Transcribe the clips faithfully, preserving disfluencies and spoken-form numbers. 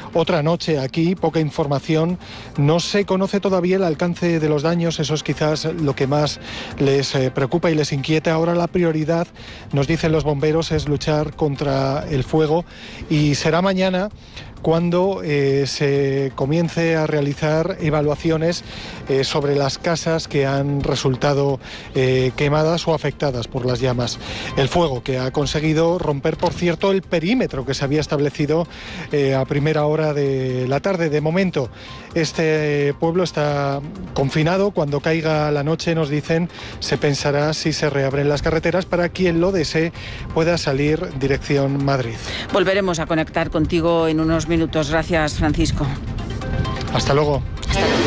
otra noche aquí, poca información. No se conoce todavía el alcance de los daños, eso es quizás lo que más les eh, preocupa y les inquieta. Ahora la prioridad, nos dicen los bomberos, es luchar contra el fuego y será mañana cuando eh, se comience a realizar evaluaciones eh, sobre las casas que han resultado eh, quemadas o afectadas por las llamas. El fuego que ha conseguido romper, por cierto, el perímetro que se había establecido eh, a primera hora de la tarde. De momento, este pueblo está confinado. Cuando caiga la noche, nos dicen, se pensará si se reabren las carreteras para quien lo desee pueda salir dirección Madrid. Volveremos a conectar contigo en unos minutos. Gracias, Francisco. Hasta luego. Hasta luego.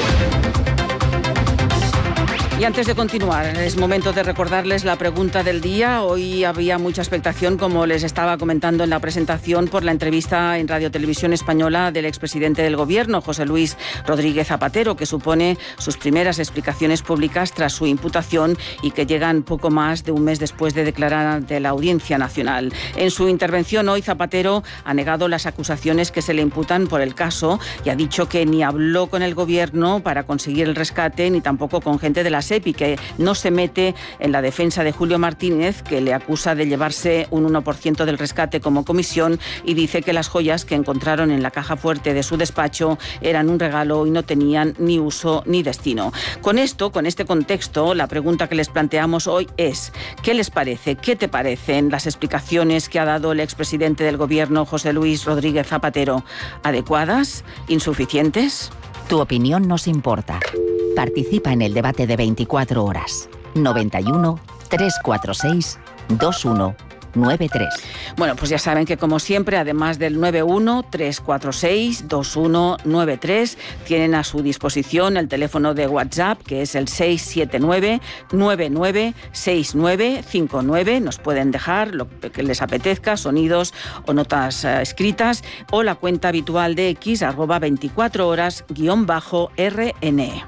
Y antes de continuar, es momento de recordarles la pregunta del día. Hoy había mucha expectación, como les estaba comentando en la presentación, por la entrevista en Radio Televisión Española del expresidente del Gobierno, José Luis Rodríguez Zapatero, que supone sus primeras explicaciones públicas tras su imputación y que llegan poco más de un mes después de declarar ante la Audiencia Nacional. En su intervención hoy, Zapatero ha negado las acusaciones que se le imputan por el caso y ha dicho que ni habló con el Gobierno para conseguir el rescate, ni tampoco con gente de la SEPI, que no se mete en la defensa de Julio Martínez, que le acusa de llevarse un uno por ciento del rescate como comisión, y dice que las joyas que encontraron en la caja fuerte de su despacho eran un regalo y no tenían ni uso ni destino. Con esto, con este contexto, la pregunta que les planteamos hoy es: ¿qué les parece? ¿Qué te parecen las explicaciones que ha dado el expresidente del Gobierno, José Luis Rodríguez Zapatero? ¿Adecuadas? ¿Insuficientes? Tu opinión nos importa. Participa en el debate de veinticuatro horas. noventa y uno, trescientos cuarenta y seis, veintiuno noventa y tres. Bueno, pues ya saben que, como siempre, además del noventa y uno, trescientos cuarenta y seis, veintiuno noventa y tres, tienen a su disposición el teléfono de WhatsApp, que es el seis siete nueve, nueve nueve seis nueve cinco nueve. Nos pueden dejar lo que les apetezca, sonidos o notas uh, escritas, o la cuenta habitual de X, arroba veinticuatro horas guión bajo R N.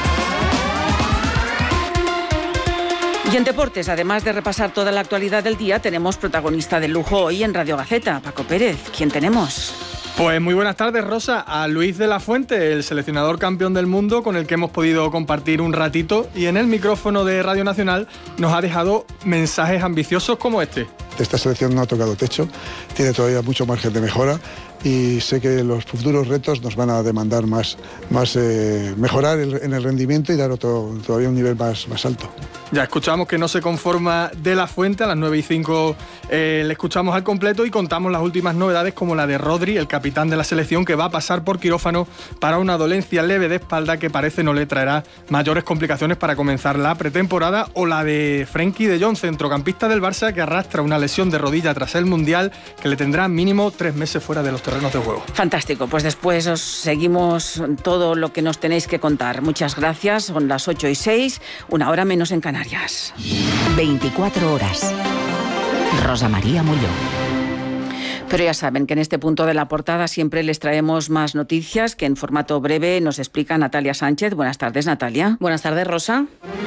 Y en deportes, además de repasar toda la actualidad del día, tenemos protagonista de lujo hoy en Radio Gaceta, Paco Pérez. ¿Quién tenemos? Pues muy buenas tardes, Rosa. A Luis de la Fuente, el seleccionador campeón del mundo, con el que hemos podido compartir un ratito, y en el micrófono de Radio Nacional nos ha dejado mensajes ambiciosos como este. Esta selección no ha tocado techo, tiene todavía mucho margen de mejora y sé que los futuros retos nos van a demandar más, más eh, mejorar el, en el rendimiento y dar otro, todavía un nivel más, más alto. Ya escuchamos que no se conforma de la Fuente. A las nueve y cinco eh, le escuchamos al completo y contamos las últimas novedades, como la de Rodri, el capitán de la selección, que va a pasar por quirófano para una dolencia leve de espalda que parece no le traerá mayores complicaciones para comenzar la pretemporada, o la de Frenkie de Jong, centrocampista del Barça, que arrastra una lesión de rodilla tras el Mundial que le tendrá mínimo tres meses fuera de los terrenos de juego. Fantástico, pues después os seguimos todo lo que nos tenéis que contar. Muchas gracias, son las ocho y seis, una hora menos en Canarias. veinticuatro horas. Rosa María Molló. Pero ya saben que en este punto de la portada siempre les traemos más noticias que en formato breve nos explica Natalia Sánchez. Buenas tardes, Natalia. Buenas tardes, Rosa.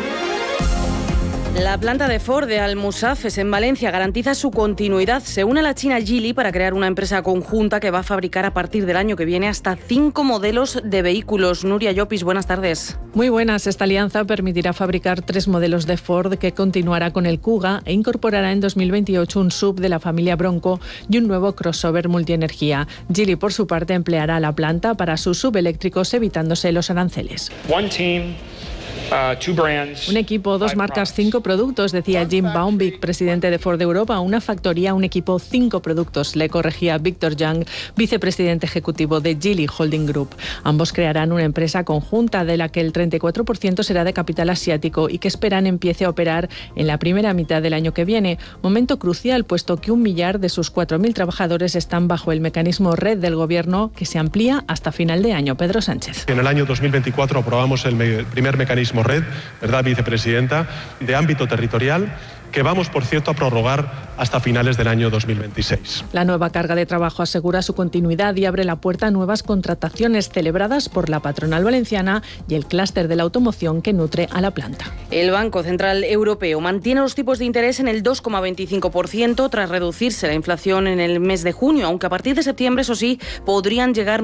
La planta de Ford de Almusafes en Valencia garantiza su continuidad. Se une a la china Geely para crear una empresa conjunta que va a fabricar a partir del año que viene hasta cinco modelos de vehículos. Nuria Llopis, buenas tardes. Muy buenas. Esta alianza permitirá fabricar tres modelos de Ford, que continuará con el Kuga e incorporará en dos mil veintiocho un sub de la familia Bronco y un nuevo crossover multienergía. Geely, por su parte, empleará la planta para sus subeléctricos, evitándose los aranceles. One team. Uh, two brands, un equipo, dos marcas, cinco productos, decía Jim Baumbick, presidente de Ford Europa. Una factoría, un equipo, cinco productos, le corregía Victor Young, vicepresidente ejecutivo de Geely Holding Group. Ambos crearán una empresa conjunta de la que el treinta y cuatro por ciento será de capital asiático y que esperan empiece a operar en la primera mitad del año que viene. Momento crucial, puesto que un millar de sus cuatro mil trabajadores están bajo el mecanismo Red del Gobierno, que se amplía hasta final de año. Pedro Sánchez. En el año dos mil veinticuatro aprobamos el me- primer mecanismo Red, ¿verdad, vicepresidenta?, de ámbito territorial, que vamos, por cierto, a prorrogar hasta finales del año dos mil veintiséis. La nueva carga de trabajo asegura su continuidad y abre la puerta a nuevas contrataciones celebradas por la patronal valenciana y el clúster de la automoción que nutre a la planta. El Banco Central Europeo mantiene los tipos de interés en el dos coma veinticinco por ciento tras reducirse la inflación en el mes de junio, aunque a partir de septiembre, eso sí, podrían llegar